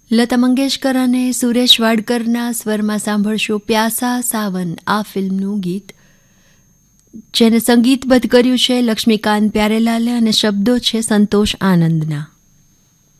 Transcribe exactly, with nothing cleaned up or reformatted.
લતા મંગેશકર અને સુરેશ વાડકરના સ્વરમાં સાંભળશો પ્યાસા સાવન આ ફિલ્મનું ગીત, જેને સંગીતબદ્ધ કર્યું છે લક્ષ્મીકાંત પ્યારેલાલે અને શબ્દો છે સંતોષ આનંદના.